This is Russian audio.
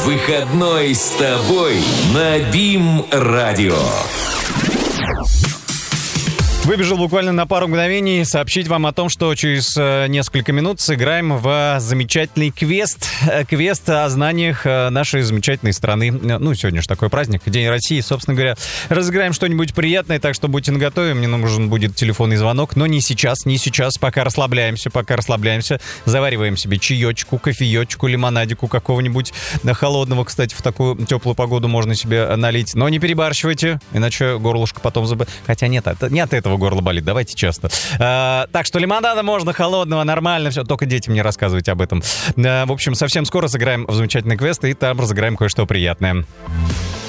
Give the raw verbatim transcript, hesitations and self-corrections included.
Выходной с тобой на БИМ-радио. Выбежал буквально на пару мгновений сообщить вам о том, что через э, несколько минут сыграем в замечательный квест. Э, квест о знаниях э, нашей замечательной страны. Э, ну, сегодня же такой праздник, День России. Собственно говоря, разыграем что-нибудь приятное, так что будьте наготове. Мне нужен будет телефонный звонок, но не сейчас, не сейчас. Пока расслабляемся, пока расслабляемся. Завариваем себе чаечку, кофеечку, лимонадику какого-нибудь. Да, холодного, кстати, в такую теплую погоду можно себе налить. Но не перебарщивайте, иначе горлышко потом забы... Хотя нет, это, не от этого горло болит, давайте часто. А, так что лимонада можно холодного, нормально, все, только детям не рассказывайте об этом. А, в общем, совсем скоро сыграем в замечательный квест, и там разыграем кое-что приятное.